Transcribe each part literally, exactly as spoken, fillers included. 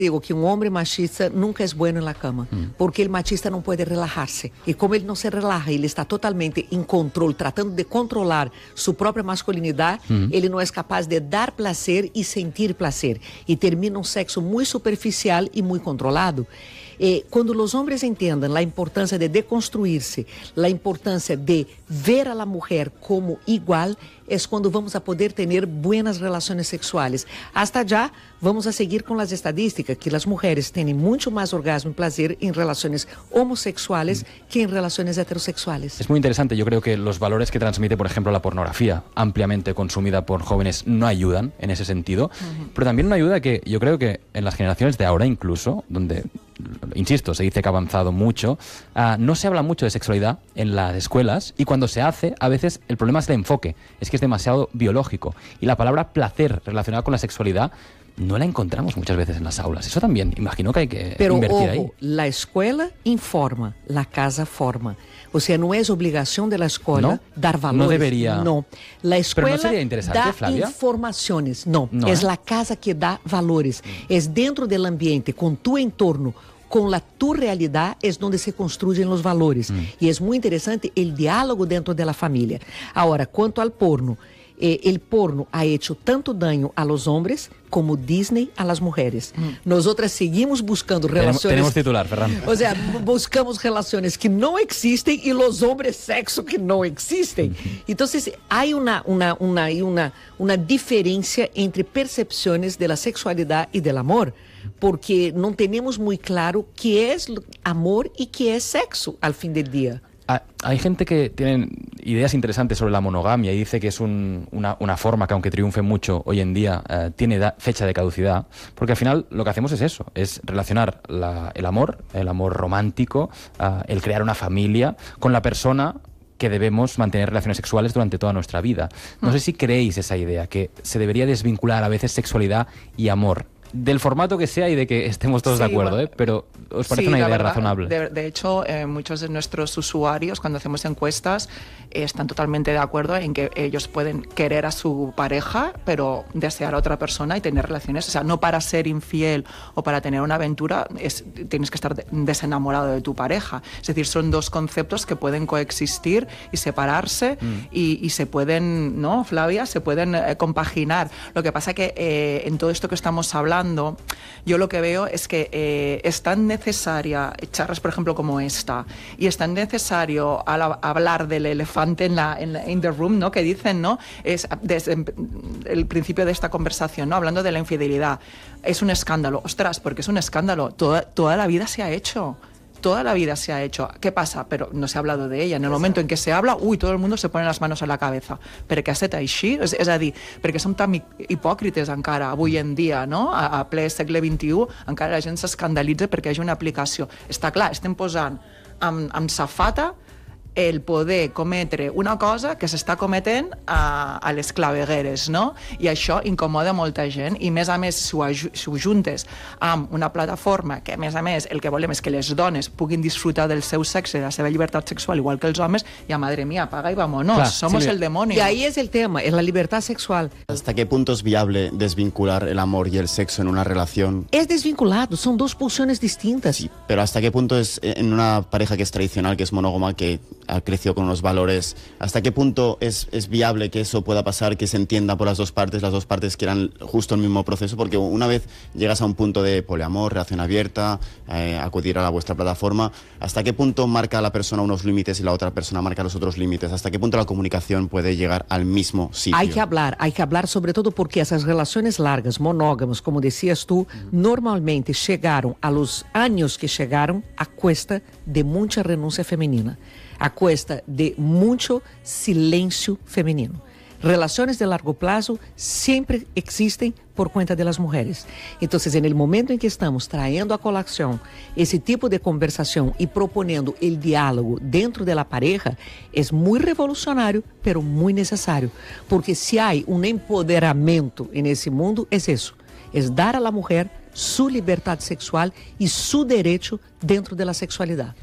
Digo que un hombre machista nunca es bueno en la cama, mm. porque el machista no puede relajarse. Y como él no se relaja, él está totalmente en control, tratando de controlar su propia masculinidad, mm. él no es capaz de dar placer y sentir placer. Y termina un sexo muy superficial y muy controlado. Eh, cuando los hombres entiendan la importancia de deconstruirse, la importancia de ver a la mujer como igual, es cuando vamos a poder tener buenas relaciones sexuales. Hasta allá vamos a seguir con las estadísticas, que las mujeres tienen mucho más orgasmo y placer en relaciones homosexuales mm. que en relaciones heterosexuales. Es muy interesante. Yo creo que los valores que transmite, por ejemplo, la pornografía, ampliamente consumida por jóvenes, no ayudan en ese sentido, uh-huh. pero también no ayuda que yo creo que en las generaciones de ahora incluso, donde, insisto, se dice que ha avanzado mucho, uh, no se habla mucho de sexualidad en las escuelas, y cuando se hace, a veces el problema es el enfoque, es que es demasiado biológico, y la palabra placer relacionada con la sexualidad no la encontramos muchas veces en las aulas. Eso también, imagino que hay que Pero, invertir ojo, ahí. La escuela informa, la casa forma. O sea, no es obligación de la escuela ¿No? dar valores. No debería. No. La escuela Pero no sería interesante, da Flavia, informaciones. No, no es ¿eh? la casa que da valores. Mm. Es dentro del ambiente, con tu entorno, con la tu realidad, es donde se construyen los valores. Mm. Y es muy interesante el diálogo dentro de la familia. Ahora, cuanto al porno, eh, el porno ha hecho tanto daño a los hombres como Disney a las mujeres. Mm. Nosotras seguimos buscando relaciones... Tenemos, tenemos titular, Ferran. O sea, buscamos relaciones que no existen y los hombres sexo que no existen. Entonces, hay una, una, una, una, una diferencia entre percepciones de la sexualidad y del amor, porque no tenemos muy claro qué es amor y qué es sexo al fin del día. Hay gente que tiene ideas interesantes sobre la monogamia y dice que es un, una, una forma que, aunque triunfe mucho hoy en día, eh, tiene da, fecha de caducidad, porque al final lo que hacemos es eso, es relacionar la, el amor, el amor romántico, uh, el crear una familia con la persona que debemos mantener relaciones sexuales durante toda nuestra vida. No sé si creéis esa idea, que se debería desvincular a veces sexualidad y amor, del formato que sea y de que estemos todos sí, de acuerdo, bueno, ¿eh? Pero ¿os parece sí, una idea verdad, razonable? De, de hecho, eh, muchos de nuestros usuarios, cuando hacemos encuestas, eh, están totalmente de acuerdo en que ellos pueden querer a su pareja, pero desear a otra persona y tener relaciones. O sea, no para ser infiel o para tener una aventura es, tienes que estar de, desenamorado de tu pareja. Es decir, son dos conceptos que pueden coexistir y separarse mm. y, y se pueden, ¿no, Flavia? Se pueden eh, compaginar. Lo que pasa que eh, en todo esto que estamos hablando, yo lo que veo es que eh, es tan necesaria charlas, por ejemplo, como esta, y es tan necesario a la, hablar del elefante en la, en la in the room, ¿no? Que dicen, ¿no? Es desde el principio de esta conversación, ¿no? Hablando de la infidelidad. Es un escándalo. Ostras, porque es un escándalo. Toda, toda la vida se ha hecho. Toda la vida se ha hecho. ¿Qué pasa? Però no s'ha hablat d'ella. En el moment en què se habla, ui, tot el món se pone les manos a la cabeza. Per què ha estat així? És, és a dir, perquè som tan hipòcrites encara avui en dia, no? A, a ple segle vint-i-u, encara la gent s'escandalitza perquè hi hagi una aplicació. Està clar, estem posant amb, amb safata el poder cometre una cosa que s'està cometent a, a les clavegueres, no? I això incomoda molta gent, i més a més, si ho, si ho juntes amb una plataforma que, a més a més, el que volem és que les dones puguin disfrutar del seu sexe, de la seva llibertat sexual, igual que els homes, ja, madre mía, apaga y vámonos, claro, somos sí, el demonio. Y ahí es el tema, es la libertad sexual. ¿Hasta qué punto es viable desvincular el amor y el sexo en una relación? Es desvinculado, son dos pulsiones distintas. Sí, pero ¿hasta qué punto es en una pareja que es tradicional, que es monógama, que ha crecido con unos valores, hasta qué punto es, es viable que eso pueda pasar, que se entienda por las dos partes, las dos partes quieran justo el mismo proceso? Porque una vez llegas a un punto de poliamor, relación abierta, eh, acudir a la vuestra plataforma, ¿hasta qué punto marca la persona unos límites y la otra persona marca los otros límites? ¿Hasta qué punto la comunicación puede llegar al mismo sitio? Hay que hablar, hay que hablar sobre todo porque esas relaciones largas, monógamas, como decías tú, uh-huh. normalmente llegaron a los años que llegaron a cuesta de mucha renuncia femenina, a cuesta de mucho silencio femenino. Relaciones de largo plazo siempre existen por cuenta de las mujeres. Entonces, en el momento en que estamos trayendo a colación ese tipo de conversación y proponiendo el diálogo dentro de la pareja, es muy revolucionario, pero muy necesario. Porque si hay un empoderamiento en ese mundo, es eso, es dar a la mujer su libertad sexual y su derecho dentro de la sexualidad.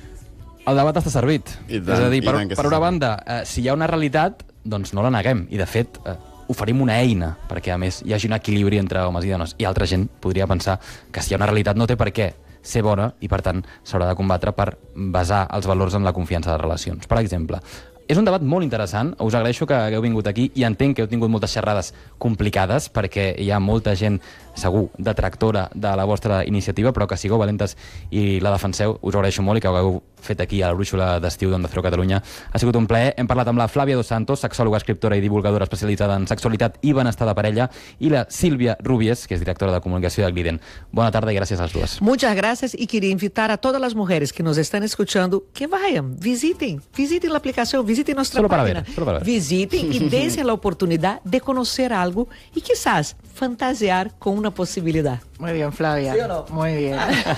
El debat està servit. I tant, és a dir, per, i tant per una banda, eh, si hi ha una realitat, doncs no la neguem. I, de fet, eh, oferim una eina perquè, a més, hi hagi un equilibri entre homes i dones. I altra gent podria pensar que si hi ha una realitat no té per què ser bona i, per tant, s'haurà de combatre per basar els valors en la confiança de les relacions. Per exemple, és un debat molt interessant, us agraeixo que hagueu vingut aquí i entenc que heu tingut moltes xerrades complicades perquè hi ha molta gent, segur, detractora de la vostra iniciativa, però que sigueu valentes i la defenseu, us ho agraeixo molt i que ho hagueu fet aquí a la Brúixola d'Estiu d'Onda Cero Catalunya. Ha sigut un plaer. Hem parlat amb la Flàvia Dos Santos, sexòloga, escriptora i divulgadora especialitzada en sexualitat i benestar de parella, i la Sílvia Rubies, que és directora de comunicació de Gliden. Bona tarda y gracias a las duas. Muchas gracias y quería invitar a todas las mujeres que nos están escuchando que vayan, visiten, visiten la aplicación, visiten nuestra solo página. Para ver, solo para ver. Visiten y dense la oportunidad de conocer algo y quizás fantasear con una posibilidad. Muy bien, Flavia. ¿Sí o no? Muy bien.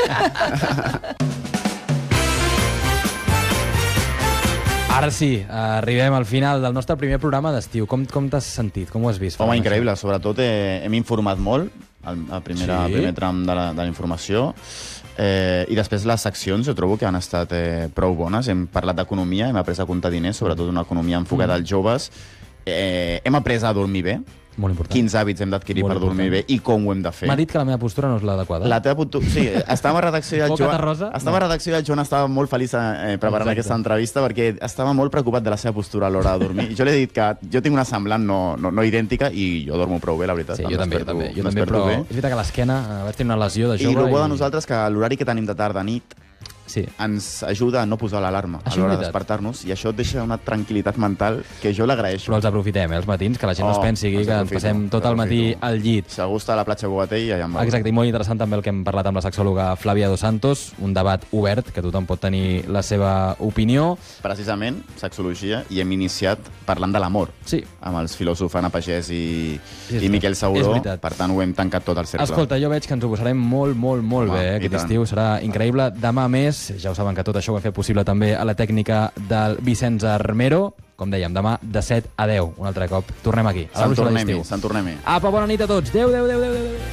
Ara sí, arribem al final del nostre primer programa d'estiu. Com, com t'has sentit? Com ho has vist? Home, increïble. Sobretot eh, hem informat molt al, al primera, Sí. primer tram de la, de la informació. Eh, I després les seccions jo trobo que han estat eh, prou bones. Hem parlat d'economia, hem après a comptar diners, sobretot una economia enfocada als joves. Eh, hem après a dormir bé. Molt important. Quins hàbits hem d'adquirir Molt per dormir important. bé i com ho hem de fer. M'ha dit que la meva postura no és l'adequada. La teva puto... Sí, estava a redacció i el Bocata Joan... rosa? Estava a No. redacció i el Joan estava molt feliç eh, preparant Exacte. aquesta entrevista perquè estava molt preocupat de la seva postura a l'hora de dormir. I jo li he dit que jo tinc una semblant no, no, no idèntica i jo dormo prou bé, la veritat. Sí, Em jo també, jo desperto- també. Jo em també, desperto però bé. és veritat que a l'esquena eh, vaig tenir una lesió de I jove. el bo de nosaltres que l'horari que tenim de tarda a nit Sí. ens ajuda a no posar l'alarma a Això és l'hora de veritat. despertar-nos i això et deixa una tranquil·litat mental que jo l'agraeixo. Però els aprofitem, eh, els matins, que la gent no es Oh, pensi els que ens aprofito, passem tot els el matí aprofito. al llit. Si algú està a la platja Bogatell, ja em va. Exacte, i molt interessant també el que hem parlat amb la sexòloga Flàvia Dos Santos, un debat obert, que tothom pot tenir la seva opinió. Precisament, sexologia, i hem iniciat parlant de l'amor. Sí. Amb els filòsofs Anna Pagès i, Sí, és i Miquel és Sauró. veritat. Per tant, ho hem tancat tot al cercle. Escolta, jo veig que ens ho posarem molt, molt, molt Home, bé, eh? i Aquest tant. estiu serà increïble. Demà més, ja ho saben que tot això ho hem fet possible també a la tècnica del Vicenç Armero. Com dèiem, demà de set a deu. Un altre cop. Tornem aquí, a la Sant Brúixola Tornem-hi, d'Estiu. Sant Tornem-hi. Apa, bona nit a tots. Adéu, adéu, adéu, adéu, adéu.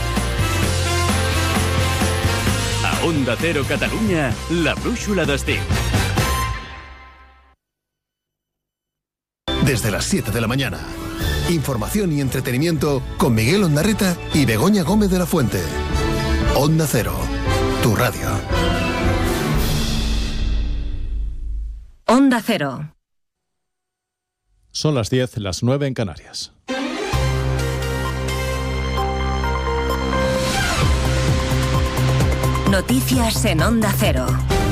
A Onda Cero Catalunya, la Brúixola d'Estiu. Desde las siete de la mañana. Información y entretenimiento con Miguel Ondarreta y Begoña Gómez de la Fuente. Onda Cero, tu radio. Onda Cero. Son las diez, las nueve en Canarias. Noticias en Onda Cero.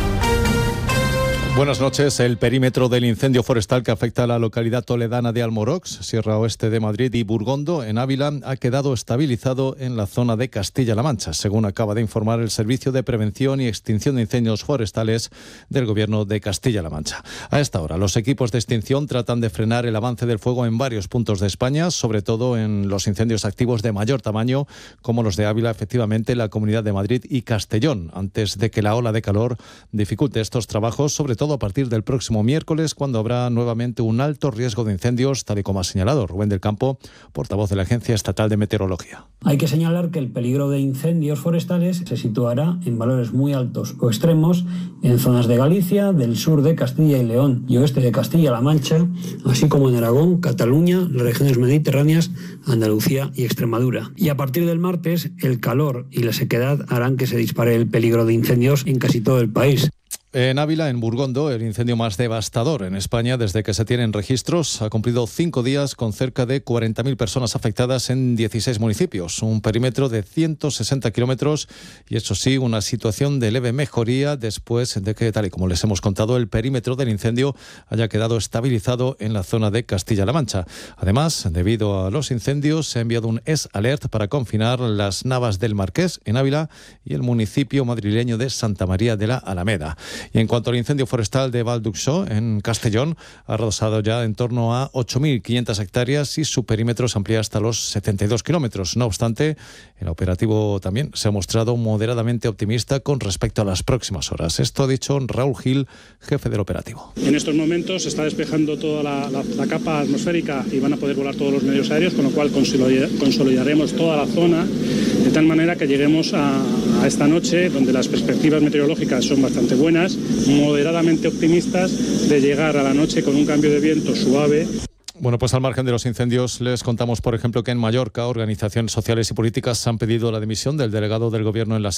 Buenas noches. El perímetro del incendio forestal que afecta a la localidad toledana de Almorox, Sierra Oeste de Madrid y Burgondo, en Ávila, ha quedado estabilizado en la zona de Castilla-La Mancha, según acaba de informar el Servicio de Prevención y Extinción de Incendios Forestales del Gobierno de Castilla-La Mancha. A esta hora, los equipos de extinción tratan de frenar el avance del fuego en varios puntos de España, sobre todo en los incendios activos de mayor tamaño, como los de Ávila, efectivamente, la Comunidad de Madrid y Castellón, antes de que la ola de calor dificulte estos trabajos, sobre todo a partir del próximo miércoles, cuando habrá nuevamente un alto riesgo de incendios, tal y como ha señalado Rubén del Campo, portavoz de la Agencia Estatal de Meteorología. Hay que señalar que el peligro de incendios forestales se situará en valores muy altos o extremos en zonas de Galicia, del sur de Castilla y León y oeste de Castilla-La Mancha, así como en Aragón, Cataluña, las regiones mediterráneas, Andalucía y Extremadura. Y a partir del martes, el calor y la sequedad harán que se dispare el peligro de incendios en casi todo el país. En Ávila, en Burgondo, el incendio más devastador en España desde que se tienen registros, ha cumplido cinco días con cerca de cuarenta mil personas afectadas en dieciséis municipios, un perímetro de ciento sesenta kilómetros y, eso sí, una situación de leve mejoría después de que, tal y como les hemos contado, el perímetro del incendio haya quedado estabilizado en la zona de Castilla-La Mancha. Además, debido a los incendios, se ha enviado un S Alert para confinar las Navas del Marqués, en Ávila, y el municipio madrileño de Santa María de la Alameda. Y en cuanto al incendio forestal de Valduxó, en Castellón, ha arrasado ya en torno a ocho mil quinientas hectáreas y su perímetro se amplía hasta los setenta y dos kilómetros. No obstante, el operativo también se ha mostrado moderadamente optimista con respecto a las próximas horas. Esto ha dicho Raúl Gil, jefe del operativo. En estos momentos se está despejando toda la, la, la capa atmosférica y van a poder volar todos los medios aéreos, con lo cual consolidaremos toda la zona de tal manera que lleguemos a, a esta noche, donde las perspectivas meteorológicas son bastante buenas, moderadamente optimistas de llegar a la noche con un cambio de viento suave. Bueno, pues al margen de los incendios, les contamos, por ejemplo, que en Mallorca organizaciones sociales y políticas han pedido la dimisión del delegado del Gobierno en las